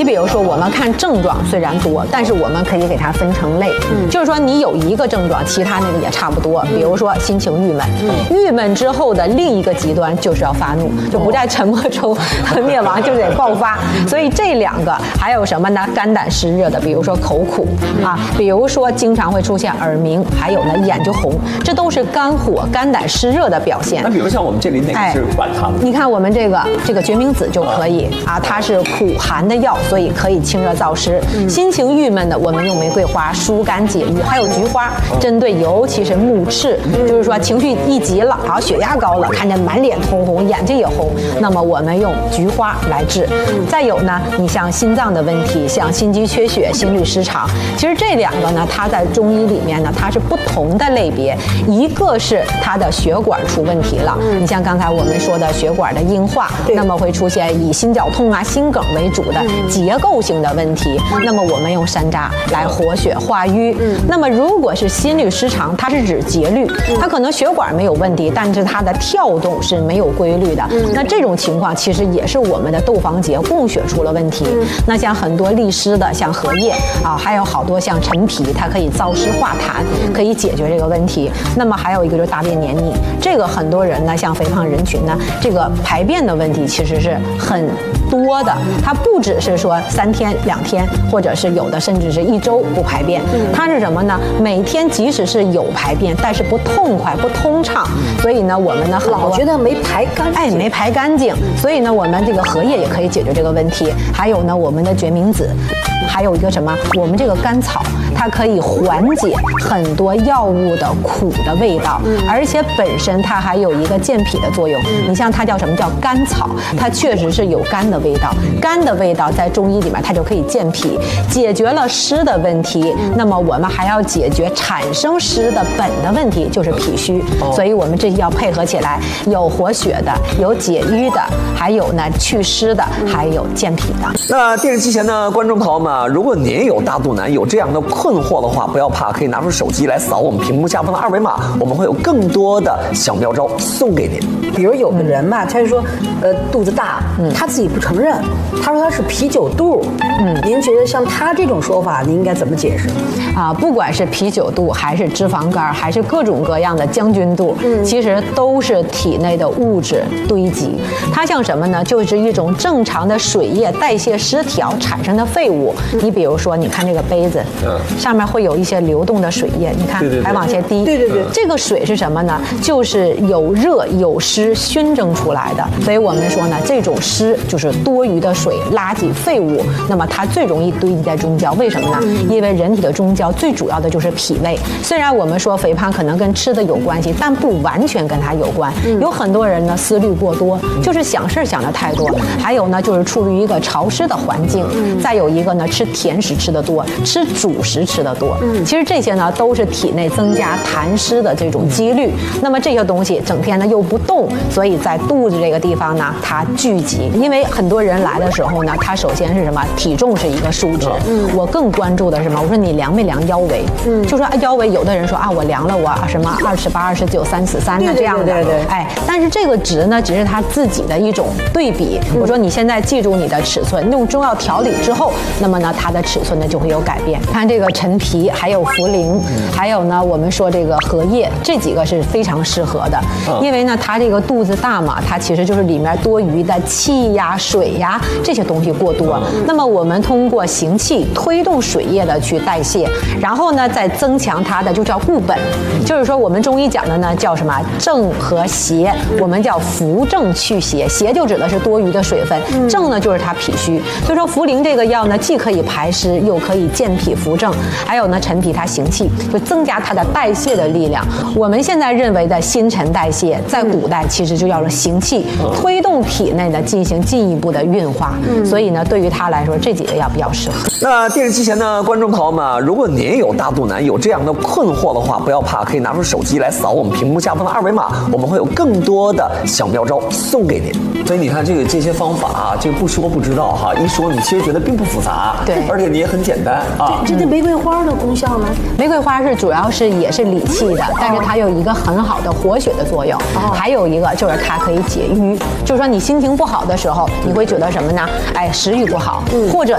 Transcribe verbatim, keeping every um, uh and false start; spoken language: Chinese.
你比如说，我们看症状虽然多，但是我们可以给它分成类，嗯、就是说你有一个症状，其他那个也差不多。比如说心情郁闷，嗯、郁闷之后的另一个极端就是要发怒，就不在沉默中灭亡，就得爆发。所以这两个还有什么呢？肝胆湿热的，比如说口苦啊，比如说经常会出现耳鸣，还有呢眼就红，这都是肝火、肝胆湿热的表现。 那比如像我们这里哪个是管它的？ 你看我们这个这个决明子就可以啊，它是苦寒的药，所以可以清热燥湿。嗯、心情郁闷的，我们用玫瑰花疏肝解郁，还有菊花，针对尤其是目赤，嗯、就是说情绪一急了，好血压高了，看见满脸通红，眼睛也红，那么我们用菊花来治。嗯、再有呢，你像心脏的问题，像心肌缺血、心律失常，其实这两个呢，它在中医里面呢，它是不同的类别，一个是它的血管出问题了，嗯、你像刚才我们说的血管的硬化，那么会出现以心绞痛啊、心梗为主的结构性的问题，嗯、那么我们用山楂来活血化瘀。嗯、那么如果是心律失常，它是指节律，嗯、它可能血管没有问题，但是它的跳动是没有规律的，嗯、那这种情况其实也是我们的窦房结供血出了问题。嗯、那像很多利湿的，像荷叶啊，还有好多像陈皮，它可以燥湿化痰，可以解决这个问题。那么还有一个就是大便黏腻，这个很多人呢，像肥胖人群呢，这个排便的问题其实是很多的，它不只是说三天两天，或者是有的甚至是一周不排便，它是什么呢？每天即使是有排便，但是不痛快不通畅，所以呢，我们呢老觉得没排干净， 哎，没排干净，所以呢，我们这个荷叶也可以解决这个问题。还有呢，我们的决明子，还有一个什么？我们这个甘草，它可以缓解很多药物的苦的味道，嗯、而且本身它还有一个健脾的作用。嗯、你像它叫什么叫甘草，它确实是有甘的味道，甘的味道在中医里面它就可以健脾，解决了湿的问题。嗯、那么我们还要解决产生湿的本的问题，就是脾虚。哦、所以我们这要配合起来，有活血的，有解瘀的，还有呢祛湿的，还有健脾的。 那电视机前的观众朋友们，如果您有大肚腩，有这样的困惑的话，不要怕，可以拿出手机来扫我们屏幕下方的二维码，我们会有更多的小妙招送给您。 比如有的人嘛，他就说，呃，肚子大，嗯、他自己不承认，他说他是啤酒肚。嗯，您觉得像他这种说法，您应该怎么解释？ 啊，不管是啤酒肚，还是脂肪肝，还是各种各样的将军肚，嗯、其实都是体内的物质堆积。它像什么呢？就是一种正常的水液代谢失调产生的废物。嗯、你比如说，你看这个杯子，嗯、上面会有一些流动的水液，你看还往下滴。 对对对， 这个水是什么呢？就是有热有湿熏蒸出来的。所以我们说呢，这种湿就是多余的水、垃圾、废物，那么它最容易堆积在中焦。为什么呢？嗯、因为人体的中焦最主要的就是脾胃。虽然我们说肥胖可能跟吃的有关系，但不完全跟它有关。嗯、有很多人呢思虑过多，就是想事想的太多。还有呢，就是处于一个潮湿的环境。嗯、再有一个呢，吃甜食吃的多，吃主食吃的多。嗯、其实这些呢都是体内增加痰湿的这种几率。那么这些东西整天呢又不动，所以在肚子这个地方呢它聚集。因为很多人来的时候呢，他首先是什么？体重是一个数值。嗯、我更关注的是什么？我说你量没量腰围？嗯、就说啊腰围，有的人说啊我量了我什么二十八、二十九、三十三呢这样的。 对对对对。 哎，但是这个值呢只是他自己的一种对比。嗯、我说你现在记住你的尺寸，用中药调理之后，那么呢它的尺寸呢就会有改变。看这个陈皮，还有茯苓，嗯、还有呢我们说这个荷叶，这几个是非常适合的。嗯、因为呢它这个肚子大嘛，它其实就是里面多余的气呀、水呀这些东西过多。嗯、那么我们通过行气推动水液的去代谢，然后呢再增强它的就叫固本，就是说我们中医讲的呢叫什么正和邪，我们叫扶正祛邪，邪就指的是多余的水分，嗯、正呢就是它脾虚。所以说茯苓这个药呢既可以排湿，又可以健脾扶正，还有呢陈皮它行气，就增加它的代谢的力量。我们现在认为的新陈代谢，在古代其实就叫做行气，推动体内呢进行进一步的运化。嗯、所以呢对于它来说这几个药比较适合。 那电视机前的观众朋友们，如果您有大肚腩，有这样的困惑的话，不要怕，可以拿出手机来扫我们屏幕下方的二维码，我们会有更多的小妙招送给您。所以你看这个这些方法啊，这个不说不知道哈，一说你其实觉得并不复杂， 对， 而且你也很简单啊。 这这玫瑰花的功效呢？ 玫瑰花是主要是也是理气的，但是它有一个很好的活血的作用。哦、还有一个就是它可以解瘀，就是说你心情不好的时候，你会觉得什么呢？哎，食欲不好，嗯、或者